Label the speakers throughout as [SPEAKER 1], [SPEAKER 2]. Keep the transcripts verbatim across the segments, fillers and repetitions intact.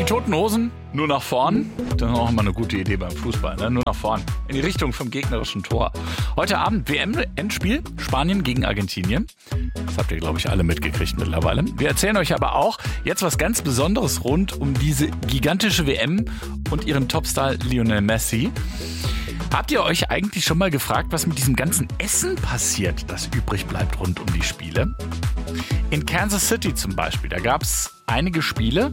[SPEAKER 1] Toten Hosen, nur nach vorn. Das ist auch immer eine gute Idee beim Fußball, ne? Nur nach vorn. In die Richtung vom gegnerischen Tor. Heute Abend W M-Endspiel, Spanien gegen Argentinien. Das habt ihr, glaube ich, alle mitgekriegt mittlerweile. Wir erzählen euch aber auch jetzt was ganz Besonderes rund um diese gigantische W M und ihren Topstar Lionel Messi. Habt ihr euch eigentlich schon mal gefragt, was mit diesem ganzen Essen passiert, das übrig bleibt rund um die Spiele? In Kansas City zum Beispiel, da gab es einige Spiele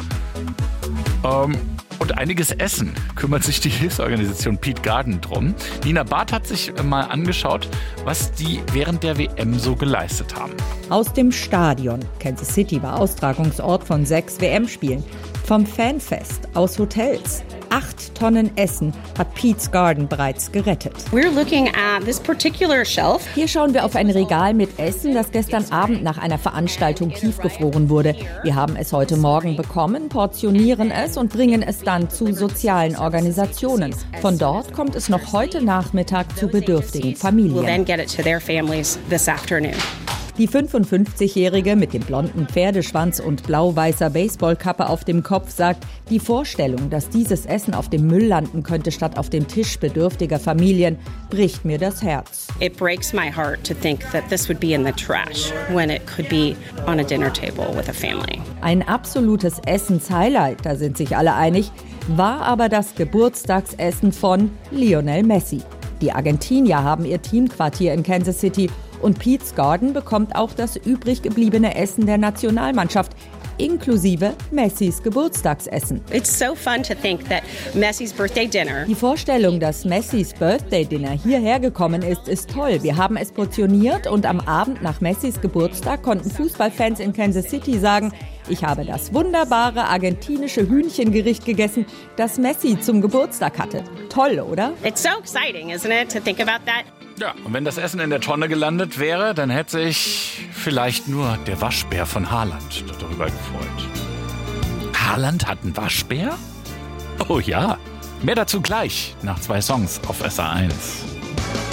[SPEAKER 1] ähm, und einiges Essen. Kümmert sich die Hilfsorganisation Peace Garden drum. Nina Barth hat sich mal angeschaut, was die während der W M so geleistet haben.
[SPEAKER 2] Aus dem Stadion. Kansas City war Austragungsort von sechs W M-Spielen. Vom Fanfest, aus Hotels. Acht Tonnen Essen hat Peace Garden bereits gerettet.
[SPEAKER 3] We're looking at this particular shelf.
[SPEAKER 2] Hier schauen wir auf ein Regal mit Essen, das gestern Abend nach einer Veranstaltung tiefgefroren wurde. Wir haben es heute Morgen bekommen, portionieren es und bringen es dann zu sozialen Organisationen. Von dort kommt es noch heute Nachmittag zu bedürftigen Familien.
[SPEAKER 3] We'll then get it to their families this afternoon.
[SPEAKER 2] Die fünfundfünfzigjährige mit dem blonden Pferdeschwanz und blau-weißer Baseballkappe auf dem Kopf sagt, die Vorstellung, dass dieses Essen auf dem Müll landen könnte statt auf dem Tisch bedürftiger Familien, bricht mir das Herz.
[SPEAKER 3] It breaks my heart to think that this would be in the trash when it could be on a dinner table with a family.
[SPEAKER 2] Ein absolutes Essenshighlight, da sind sich alle einig, war aber das Geburtstagsessen von Lionel Messi. Die Argentinier haben ihr Teamquartier in Kansas City und Peace Garden bekommt auch das übrig gebliebene Essen der Nationalmannschaft, inklusive Messis Geburtstagsessen.
[SPEAKER 3] It's so fun to think that Messi's birthday dinner.
[SPEAKER 2] Die Vorstellung, dass Messis Birthday Dinner hierher gekommen ist, ist toll. Wir haben es portioniert und am Abend nach Messis Geburtstag konnten Fußballfans in Kansas City sagen, ich habe das wunderbare argentinische Hühnchengericht gegessen, das Messi zum Geburtstag hatte. Toll, oder?
[SPEAKER 3] It's so exciting, isn't it, to think about that?
[SPEAKER 1] Ja, und wenn das Essen in der Tonne gelandet wäre, dann hätte sich vielleicht nur der Waschbär von Haaland darüber gefreut. Haaland hat einen Waschbär? Oh ja, mehr dazu gleich nach zwei Songs auf S R eins.